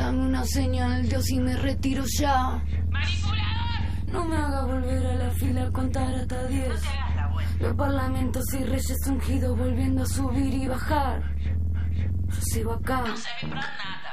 Dame una señal, Dios, y me retiro ya. ¡Manipulador! No me haga volver a la fila a contar hasta 10. No te hagas la buena. Los parlamentos y reyes ungidos volviendo a subir y bajar. Yo sigo acá. No se ve para nada.